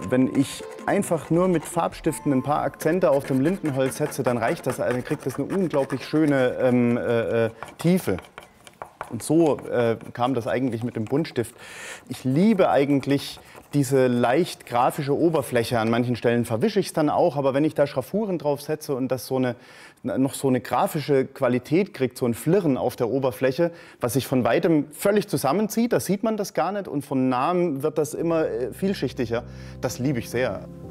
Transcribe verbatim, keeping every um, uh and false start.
Wenn ich einfach nur mit Farbstiften ein paar Akzente auf dem Lindenholz setze, dann reicht das, dann kriegt das eine unglaublich schöne ähm, äh, Tiefe. Und so äh, kam das eigentlich mit dem Buntstift. Ich liebe eigentlich diese leicht grafische Oberfläche. An manchen Stellen verwische ich es dann auch, aber wenn ich da Schraffuren drauf setze und das so eine, noch so eine grafische Qualität kriegt, so ein Flirren auf der Oberfläche, was sich von weitem völlig zusammenzieht, da sieht man das gar nicht und von nahem wird das immer vielschichtiger. Das liebe ich sehr.